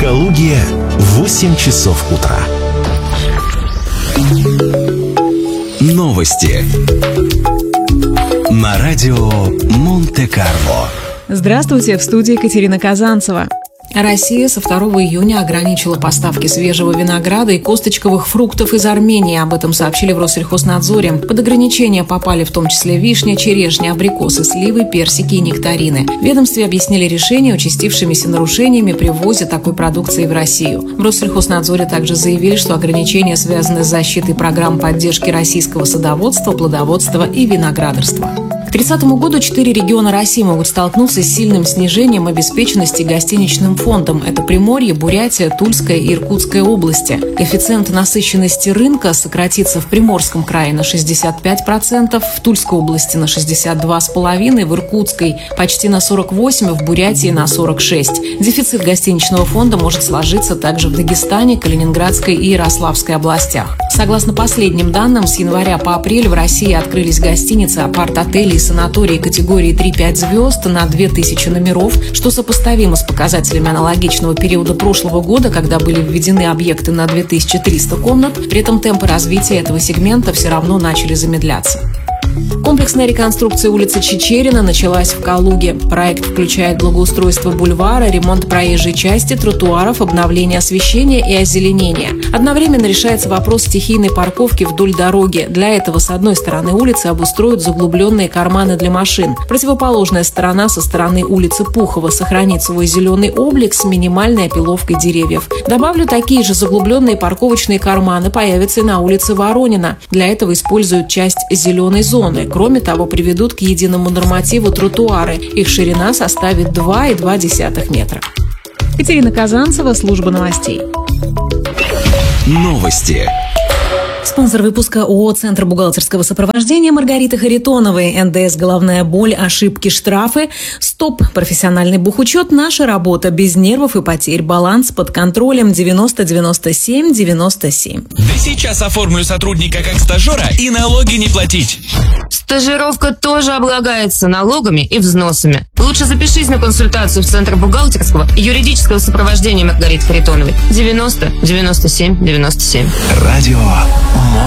Калуге 8 часов утра. Новости на радио Монте-Карло. Здравствуйте, в студии Екатерина Казанцева. Россия со 2 июня ограничила поставки свежего винограда и косточковых фруктов из Армении. Об этом сообщили в Россельхознадзоре. Под ограничения попали в том числе вишня, черешня, абрикосы, сливы, персики и нектарины. В ведомстве объяснили решение участившимися нарушениями при ввозе такой продукции в Россию. В Россельхознадзоре также заявили, что ограничения связаны с защитой программ поддержки российского садоводства, плодоводства и виноградарства. К 2030 году 4 региона России могут столкнуться с сильным снижением обеспеченности гостиничным фондом. Это Приморье, Бурятия, Тульская и Иркутская области. Коэффициент насыщенности рынка сократится в Приморском крае на 65%, в Тульской области на 62,5%, в Иркутской почти на 48%, в Бурятии на 46%. Дефицит гостиничного фонда может сложиться также в Дагестане, Калининградской и Ярославской областях. Согласно последним данным, с января по апрель в России открылись гостиницы, апарт-отели и санатории категории 3-5 звезд на 2000 номеров, что сопоставимо с показателями аналогичного периода прошлого года, когда были введены объекты на 2300 комнат. При этом темпы развития этого сегмента все равно начали замедляться. Комплексная реконструкция улицы Чичерина началась в Калуге. Проект включает благоустройство бульвара, ремонт проезжей части, тротуаров, обновление освещения и озеленение. Одновременно решается вопрос стихийной парковки вдоль дороги. Для этого с одной стороны улицы обустроят заглубленные карманы для машин. Противоположная сторона со стороны улицы Пухова сохранит свой зеленый облик с минимальной опиловкой деревьев. Добавлю, такие же заглубленные парковочные карманы появятся и на улице Воронина. Для этого используют часть зеленой зоны. Кроме того, приведут к единому нормативу тротуары. Их ширина составит 2,2 метра. Екатерина Казанцева, служба новостей. Новости. Спонсор выпуска ООО «Центр бухгалтерского сопровождения» Маргарита Харитоновой. НДС «Головная боль», ошибки, штрафы. Стоп. Профессиональный бухучет. Наша работа. Без нервов и потерь. Баланс под контролем. 90 97 97. Да сейчас оформлю сотрудника как стажера и налоги не платить. Стажировка тоже облагается налогами и взносами. Лучше запишись на консультацию в Центр бухгалтерского и юридического сопровождения Маргариты Харитоновой. 90 97 97. Радио